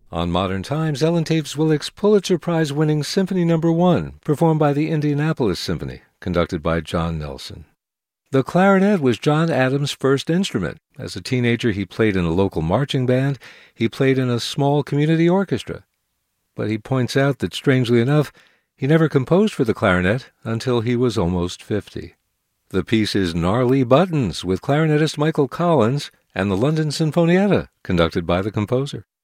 On Modern Times, Ellen Taves Willick's Pulitzer Prize-winning Symphony No. 1, performed by the Indianapolis Symphony, conducted by John Nelson. The clarinet was John Adams' first instrument. As a teenager, he played in a local marching band. He played in a small community orchestra. But he points out that, strangely enough, he never composed for the clarinet until he was almost 50. The piece is Gnarly Buttons, with clarinetist Michael Collins and the London Sinfonietta, conducted by the composer.